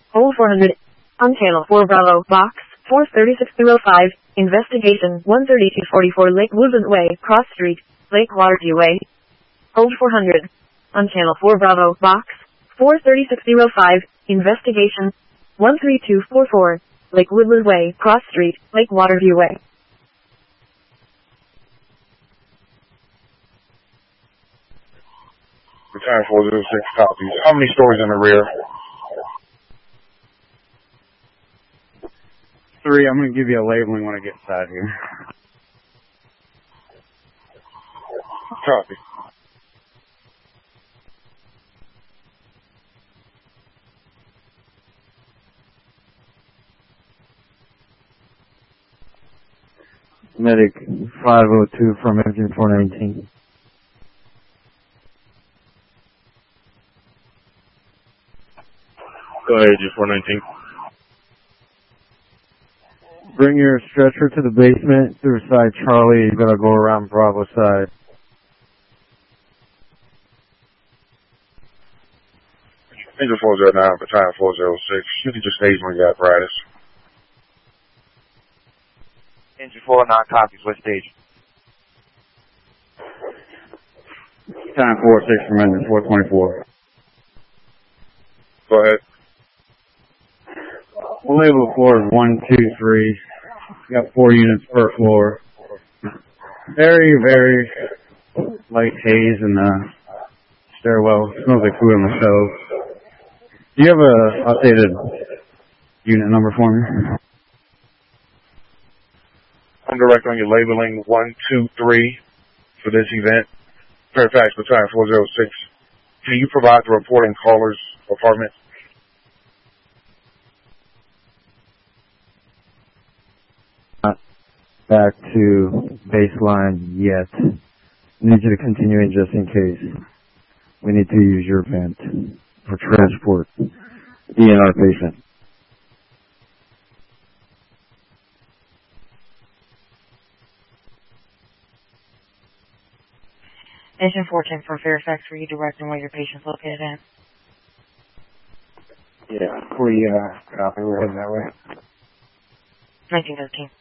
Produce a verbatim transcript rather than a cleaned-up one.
Hold four hundred. On channel four Bravo, box four thirty-six zero five, investigation one thirty-two forty-four Lake Woodland Way, Cross Street, Lake Waterview Way. Hold four hundred. On channel four Bravo, box four thirty-six zero five, investigation one three two four four, Lake Woodland Way, Cross Street, Lake Waterview Way. Battalion four zero six copies. How many stories in the rear? Three. I'm going to give you a labeling when I get inside here. Copy. Medic five oh two from engine four nineteen. Go ahead, Engine four nineteen. Bring your stretcher to the basement through side Charlie. You gotta go around Bravo side. Engine four zero nine, Battalion four zero six. You can just stage when you got apparatus. Engine four oh nine copies. What stage? Battalion four oh six from engine four twenty-four. Go ahead. We'll label floor is one, two, three. We got four units per floor. Very, very light haze in the stairwell. Smells like food on the stove. Do you have a updated unit number for me? I'm directing your labeling one, two, three for this event. Fairfax Battalion four zero six. Can you provide the reporting caller's apartment? Not back to baseline yet. I need you to continue in just in case. We need to use your vent for transport. D N R patient. Engine fourteen from Fairfax, were you directing where your patient's located at? Yeah, we uh, copy. We're heading that way. nineteen thirteen.